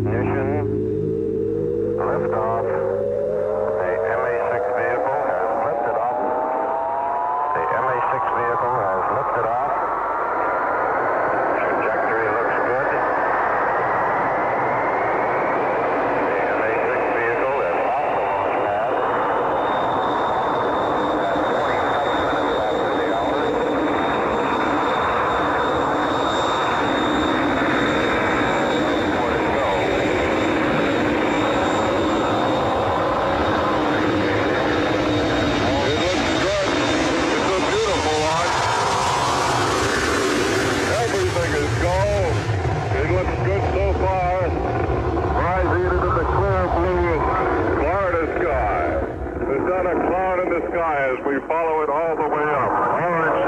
Ignition. Liftoff. The MA6 vehicle has lifted off. The MA6 vehicle has lifted off. Trajectory looks good. The MA6 vehicle is off the launch pad at 25 minutes after the hour. As we follow it all the way up. Orange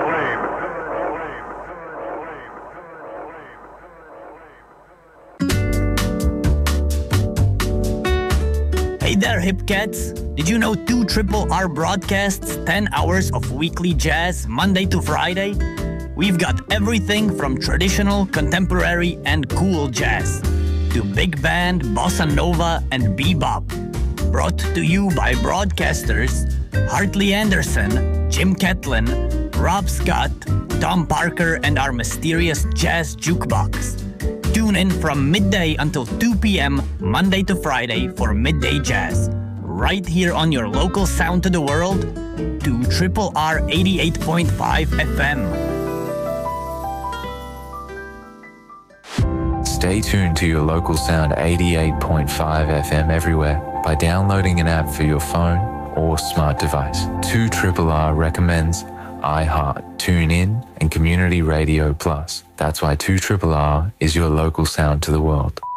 flame. Hey there, hip cats. Did you know 2 R broadcasts 10 hours of weekly jazz, Monday to Friday? We've got everything from traditional, contemporary, and cool jazz to big band, bossa nova, and bebop. Brought to you by broadcasters Hartley Anderson, Jim Catlin, Rob Scott, Tom Parker, and our mysterious jazz jukebox. Tune in from midday until 2 p.m. Monday to Friday for Midday Jazz, right here on your local sound to the world, to RRR 88.5 FM. Stay tuned to your local sound 88.5 FM everywhere by downloading an app for your phone or smart device. 2RRR recommends iHeart, TuneIn, and Community Radio Plus. That's why 2RRR is your local sound to the world.